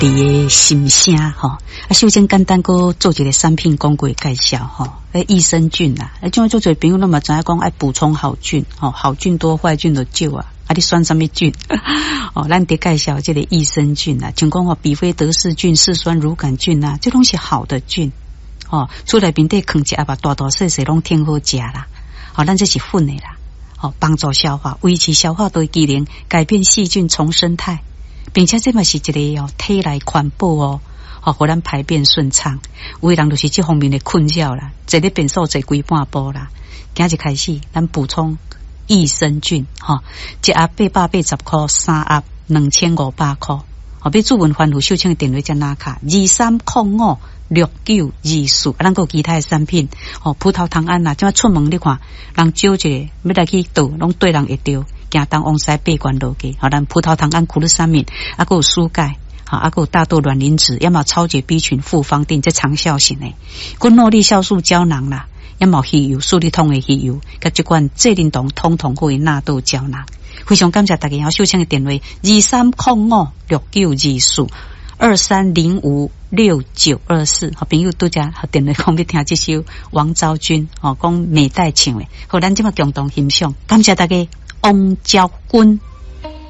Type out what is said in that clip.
的心声哈。首先简单个做一个产品广告介绍哈。益生菌啊，种做做朋友那么知影讲爱补充好菌哦，好菌多坏菌就少啊。啊，你选什么菌？哦，咱得介绍这个益生菌啊，像讲哦，比菲德氏菌、嗜酸乳杆菌啊，这拢是好的菌哦。出来面对啃一下吧，大大细细拢挺好食啦。哦，咱这是粉的啦。哦，帮助消化，维持消化的机能，改变细菌重生态，并且这嘛是一个体内环保哦。哦，互咱排便顺畅，有的人就是这方面的困扰啦，坐咧便所坐规半步啦。今日开始，咱补充益生菌，一盒880块，三盒2500块。哦，要注文欢呼秀清的电话在哪卡？23056924，咱个其他的产品，哦，葡萄糖胺啦，怎么出门你看，人少一个，要来去倒，拢对人会着，行东往西八关路嘅，好，咱葡萄糖胺、苦鲁沙敏，还有蔬钙。啊，还有大豆卵磷脂，要么超级 B 群、复方定，这长效型诶，跟诺丽酵素胶囊啦，要么稀有、苏力通的稀有，甲这款这灵酮通通可以纳豆胶囊。非常感谢大家要收听的电话23056924，23056924，好朋友都家和电话讲要听这首王昭君哦，讲美代唱的，好，咱这么共同欣赏，感谢大家，王昭君。